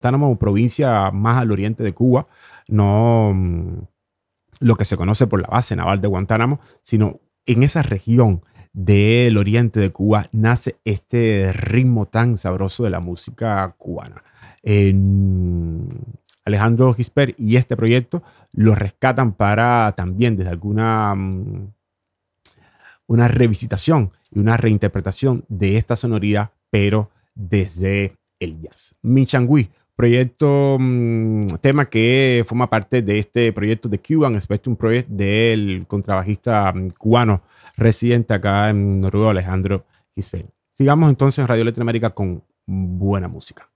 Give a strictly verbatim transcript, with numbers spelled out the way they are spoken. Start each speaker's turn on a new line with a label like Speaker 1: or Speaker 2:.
Speaker 1: Guantánamo, provincia más al oriente de Cuba, no mm, lo que se conoce por la base naval de Guantánamo, sino en esa región del oriente de Cuba nace este ritmo tan sabroso de la música cubana. En Alejandro Gisbert y este proyecto lo rescatan para también desde alguna mm, una revisitación y una reinterpretación de esta sonoridad, pero desde el jazz. Michangui, proyecto, um, tema que forma parte de este proyecto de Cuban Spectrum Project del contrabajista um, cubano residente acá en Noruega, Alejandro Gisbert. Sigamos entonces en Radio Latinoamérica con buena música.